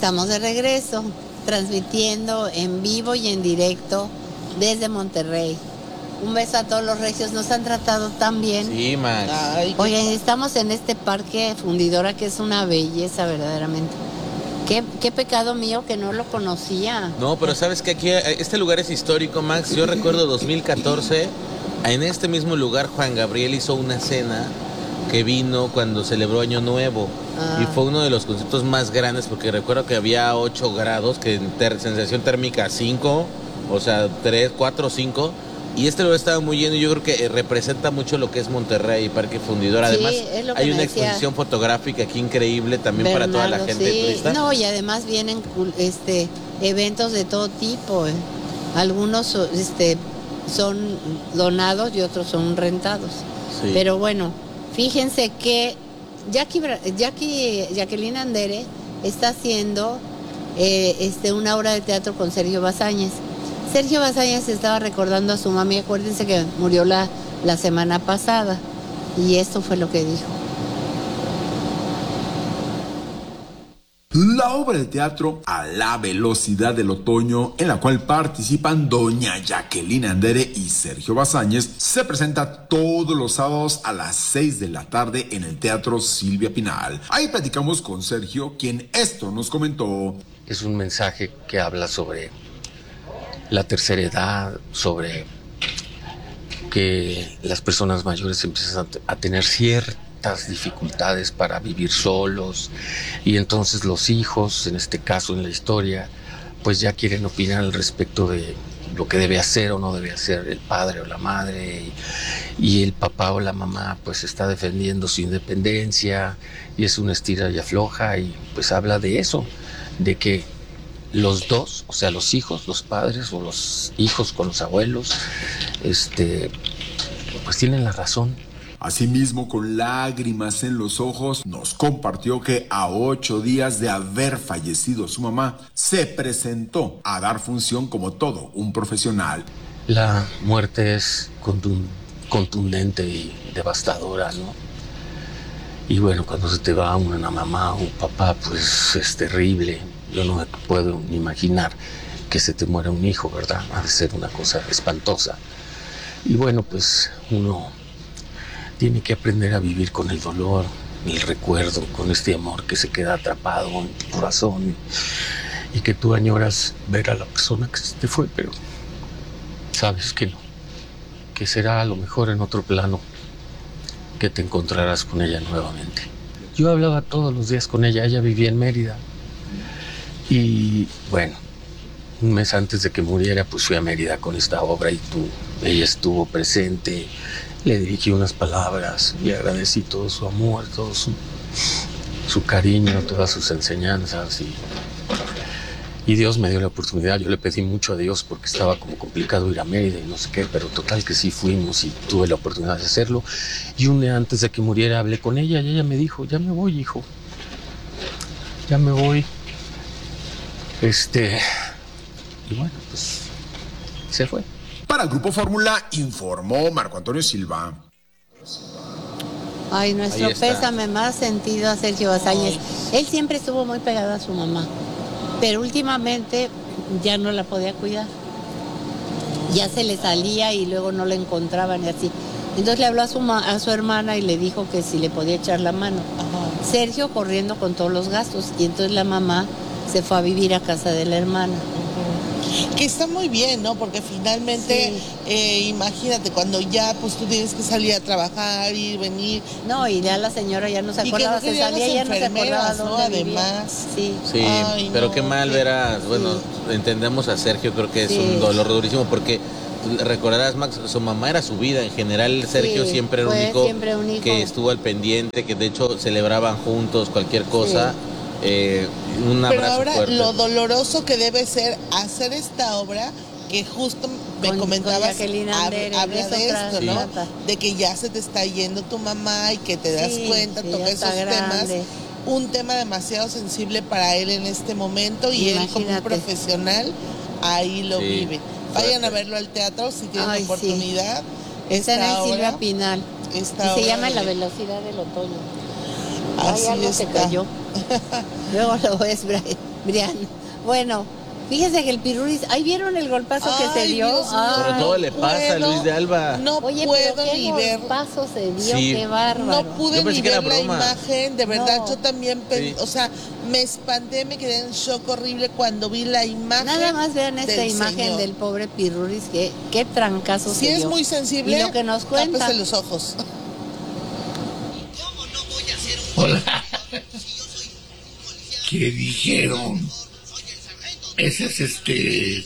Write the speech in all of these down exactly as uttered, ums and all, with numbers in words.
Estamos de regreso, transmitiendo en vivo y en directo desde Monterrey. Un beso a todos los regios, nos han tratado tan bien. Sí, Max. Ay, oigan, estamos en este parque fundidora que es una belleza verdaderamente. Qué, qué pecado mío que no lo conocía. No, pero sabes que aquí, este lugar es histórico, Max. Yo recuerdo dos mil catorce, en este mismo lugar Juan Gabriel hizo una cena que vino cuando celebró Año Nuevo. Ah. Y fue uno de los conciertos más grandes porque recuerdo que había ocho grados, que en ter- sensación térmica cinco, o sea, tres, cuatro, cinco. Y este lugar estaba muy lleno y yo creo que representa mucho lo que es Monterrey, Parque Fundidor. Además, sí, es lo que hay una decía. exposición fotográfica aquí increíble también Bernardo, para toda la gente sí. turista. No, y además vienen este, eventos de todo tipo. ¿eh? Algunos este, son donados y otros son rentados. Sí. Pero bueno, fíjense que Jackie, Jackie, Jacqueline Andere está haciendo eh, este, una obra de teatro con Sergio Bazáñez. Sergio Bazáñez estaba recordando a su mami, acuérdense que murió la, la semana pasada, y esto fue lo que dijo. La obra de teatro A la velocidad del otoño, en la cual participan doña Jacqueline Andere y Sergio Bazáñez, se presenta todos los sábados a las seis de la tarde en el Teatro Silvia Pinal. Ahí platicamos con Sergio, quien esto nos comentó. Es un mensaje que habla sobre la tercera edad, sobre que las personas mayores empiezan a tener ciertas dificultades para vivir solos, y entonces los hijos, en este caso en la historia, pues ya quieren opinar al respecto de lo que debe hacer o no debe hacer el padre o la madre, y, y el papá o la mamá pues está defendiendo su independencia, y es una estira y afloja, y pues habla de eso, de que los dos, o sea, los hijos, los padres o los hijos con los abuelos, este, pues tienen la razón. Asimismo, con lágrimas en los ojos, nos compartió que a ocho días de haber fallecido su mamá, se presentó a dar función como todo un profesional. La muerte es contundente y devastadora, ¿no? Y bueno, cuando se te va una mamá o un papá, pues es terrible. Yo no me puedo ni imaginar que se te muera un hijo, ¿verdad? Ha de ser una cosa espantosa. Y bueno, pues uno tiene que aprender a vivir con el dolor, el recuerdo, con este amor que se queda atrapado en tu corazón, y que tú añoras ver a la persona que se te fue, pero sabes que no, que será a lo mejor en otro plano que te encontrarás con ella nuevamente. Yo hablaba todos los días con ella, ella vivía en Mérida. Y bueno, un mes antes de que muriera, pues fui a Mérida con esta obra y tú, ella estuvo presente, le dirigí unas palabras, le agradecí todo su amor, todo su, su cariño, todas sus enseñanzas, y, y Dios me dio la oportunidad. Yo le pedí mucho a Dios porque estaba como complicado ir a Mérida y no sé qué, pero total que sí fuimos y tuve la oportunidad de hacerlo. Y un día antes de que muriera hablé con ella y ella me dijo: ya me voy, hijo, ya me voy. Este, y bueno, pues se fue. Para el Grupo Fórmula informó Marco Antonio Silva. Ay, nuestro pésame más sentido a Sergio Bazáñez. Él siempre estuvo muy pegado a su mamá, pero últimamente ya no la podía cuidar. Ya se le salía y luego no la encontraban y así. Entonces le habló a su, ma- a su hermana y le dijo que si le podía echar la mano. Ajá. Sergio corriendo con todos los gastos, y entonces la mamá se fue a vivir a casa de la hermana. Que está muy bien, ¿no? Porque finalmente, sí. eh, imagínate, cuando ya pues tú tienes que salir a trabajar, ir, venir. No, y ya la señora ya no se acordaba, y que no se salía y ya no se acordaba dónde ¿no? Además. Sí, sí Ay, pero no, qué mal sí. ver a, bueno, sí. entendemos a Sergio, creo que es sí. un dolor durísimo, porque recordarás, Max, su mamá era su vida, en general Sergio sí, siempre, era un hijo siempre un hijo que estuvo al pendiente, que de hecho celebraban juntos cualquier cosa. Sí. Eh, un abrazo Pero ahora fuerte. Lo doloroso que debe ser hacer esta obra, que justo me con, comentabas, con Andere, habla de esto, sí. ¿no? De que ya se te está yendo tu mamá y que te das sí, cuenta, toca esos temas. Un tema demasiado sensible para él en este momento, y Imagínate. Él como un profesional ahí lo sí, vive. Vayan a verlo al teatro si tienen Ay, oportunidad. Sí. Está en el Silvia Pinal. Y se llama La velocidad del otoño. Así Ay, está. Se cayó. Luego lo ves, Brian. Brian. Bueno, fíjese que el Pirruris, ¿ahí vieron el golpazo Ay, que se dio? Sobre todo le pasa a Luis de Alba. No Oye, puedo pero qué ni ver. golpazo se dio, Sí. qué bárbaro. No pude ni ver la imagen, de verdad, No. yo también, Sí. o sea, me espanté, me quedé en shock horrible cuando vi la imagen. Nada más vean esta del imagen señor. del pobre Pirruris, que qué trancazo Si se es dio. muy sensible, Y lo que nos cuenta. tápese los ojos. Hola. ¿Qué dijeron? Ese es este...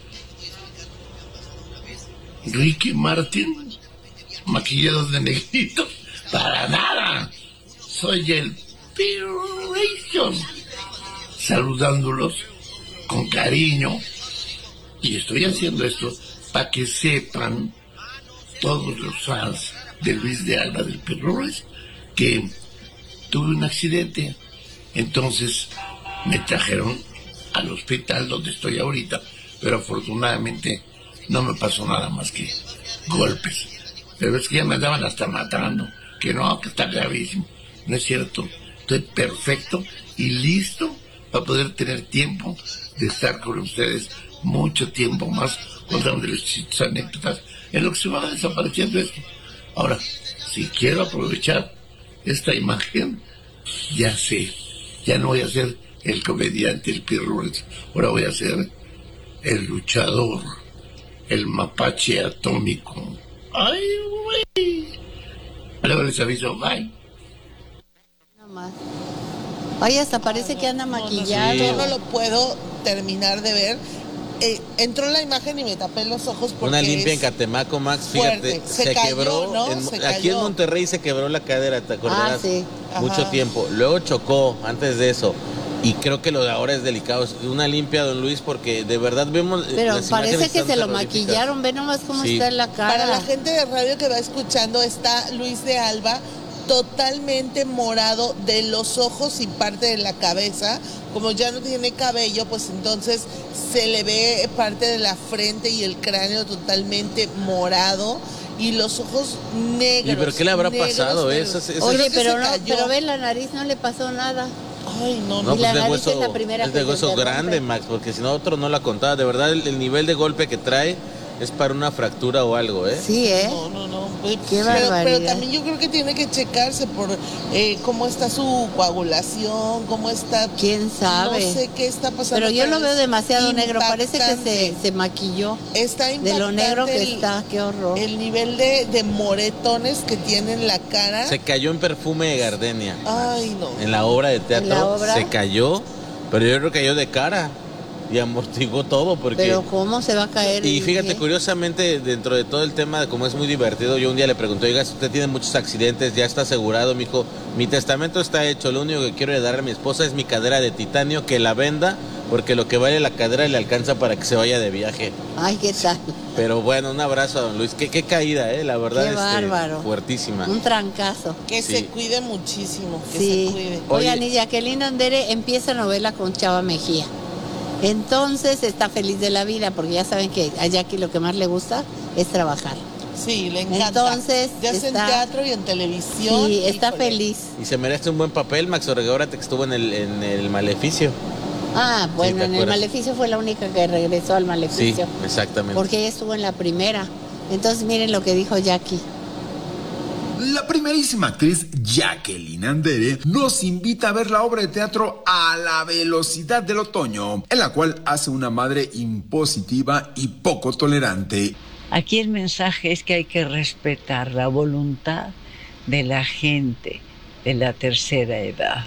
Ricky Martin, maquillado de negrito. Para nada. Soy el Pirration. Saludándolos con cariño. Y estoy haciendo esto para que sepan todos los fans de Luis de Alba del Pirruris que tuve un accidente. Entonces me trajeron al hospital donde estoy ahorita, pero afortunadamente no me pasó nada más que golpes. Pero es que ya me andaban hasta matando, que no, que está gravísimo. No es cierto, estoy perfecto y listo para poder tener tiempo de estar con ustedes mucho tiempo más, contándoles sus anécdotas en lo que se va desapareciendo esto. Ahora, si quiero aprovechar esta imagen, ya sé, ya no voy a ser el comediante, el Pirruris, ahora voy a ser el luchador, el mapache atómico. ¡Ay, güey! Luego les aviso, bye. No más. Oye, hasta parece que anda maquillado. Sí. Yo no lo puedo terminar de ver. Eh, entró la imagen y me tapé los ojos porque Una limpia es en Catemaco, Max, fíjate, fuerte. se, Se cayó, quebró. ¿no? en- Se aquí en cayó. Monterrey se quebró la cadera, ¿te acordarás? Ah, sí. Mucho Ajá. tiempo. Luego chocó antes de eso. Y creo que lo de ahora es delicado. Es una limpia, don Luis, porque de verdad vemos. Pero las parece imágenes que están se lo terroríficas. maquillaron. Ve nomás cómo Sí. está en la cara. Para la gente de radio que va escuchando, está Luis de Alba totalmente morado de los ojos y parte de la cabeza. Como ya no tiene cabello, pues entonces se le ve parte de la frente y el cráneo totalmente morado y los ojos negros. ¿Y pero qué le habrá negros, pasado? negros. Eso es- eso Oye, Creo que pero se no, cayó. pero ve la nariz, no le pasó nada. Ay, no, No, no. Y la pues de nariz hueso, es la primera es que de se hueso te grande, rompe. Max, porque si no otro no la contaba. De verdad, el, el nivel de golpe que trae es para una fractura o algo, ¿eh? Sí, ¿eh? No, no, no. Pues, Qué pero, barbaridad. pero también yo creo que tiene que checarse por eh, cómo está su coagulación, cómo está. ¿Quién sabe? No sé qué está pasando. Pero yo lo veo es demasiado negro. Parece que se, impactante. se maquilló. Está De impactante lo negro que el, está, qué horror. el nivel de, de moretones que tiene en la cara. Se cayó en Perfume de Gardenia. Ay, no. En la obra de teatro ¿En la obra? se cayó, pero yo creo que cayó de cara y amortiguó todo porque... Pero ¿cómo se va a caer? Y fíjate, ¿Qué? curiosamente, dentro de todo el tema, de cómo es muy divertido, yo un día le pregunté, oiga, usted tiene muchos accidentes, ya está asegurado, me dijo, mi testamento está hecho, lo único que quiero heredar a mi esposa es mi cadera de titanio, que la venda, porque lo que vale la cadera le alcanza para que se vaya de viaje. Ay, qué tal. Pero bueno, un abrazo a don Luis, qué, qué caída, eh, la verdad, Qué este, bárbaro. fuertísima. Un trancazo. Que Sí. se cuide muchísimo. Que Sí. se cuide. Oigan, Oye. y Jacqueline Andere empieza novela con Chava Mejía. Entonces está feliz de la vida, porque ya saben que a Jackie lo que más le gusta es trabajar. Sí, le encanta. Entonces, ya sea en está- teatro y en televisión. Sí, está híjole. feliz. Y se merece un buen papel, Max Orregora, que estuvo en el, en el Maleficio. Ah, bueno, ¿te en el acuerdas? Maleficio fue la única que regresó al Sí, Maleficio. exactamente. Porque ella estuvo en la primera. Entonces miren lo que dijo Jackie. La primerísima actriz Jacqueline Andere nos invita a ver la obra de teatro A la velocidad del otoño, en la cual hace una madre impositiva y poco tolerante. Aquí el mensaje es que hay que respetar la voluntad de la gente de la tercera edad.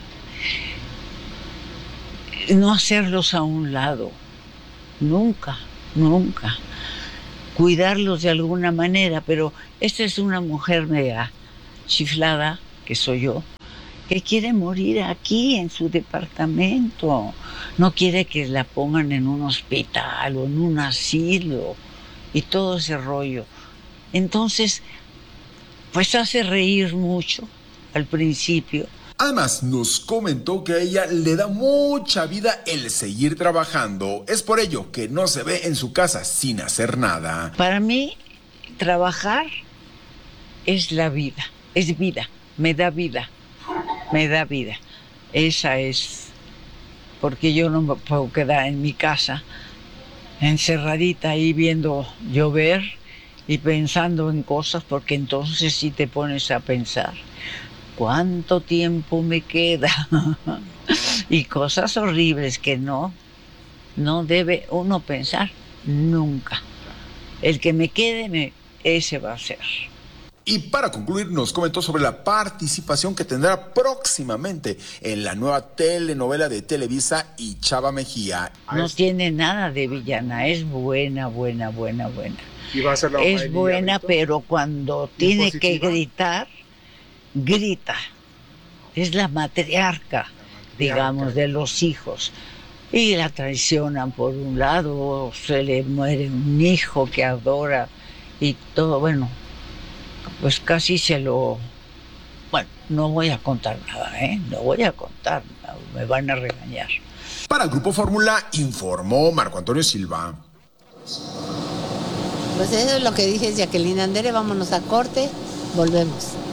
No hacerlos a un lado, nunca, nunca. Cuidarlos de alguna manera, pero esta es una mujer media chiflada, que soy yo, que quiere morir aquí en su departamento. No quiere que la pongan en un hospital o en un asilo y todo ese rollo. Entonces, pues hace reír mucho al principio. Además, nos comentó que a ella le da mucha vida el seguir trabajando. Es por ello que no se ve en su casa sin hacer nada. Para mí, trabajar es la vida, es vida, me da vida, me da vida. Esa es porque yo no me puedo quedar en mi casa encerradita ahí viendo llover y pensando en cosas, porque entonces sí te pones a pensar cuánto tiempo me queda y cosas horribles que no, no debe uno pensar nunca. El que me quede, me, ese va a ser. Y para concluir, nos comentó sobre la participación que tendrá próximamente en la nueva telenovela de Televisa y Chava Mejía. No tiene nada de villana, es buena, buena, buena, buena. ¿Y va a ser la es buena, pero cuando tiene que gritar, grita. Es la matriarca, la matriarca, digamos, de los hijos. Y la traicionan por un lado, se le muere un hijo que adora y todo, bueno, pues casi se lo... Bueno, no voy a contar nada, ¿eh? No voy a contar, me van a regañar. Para el Grupo Fórmula informó Marco Antonio Silva. Pues eso es lo que dije, Jacqueline Andere, vámonos a corte, volvemos.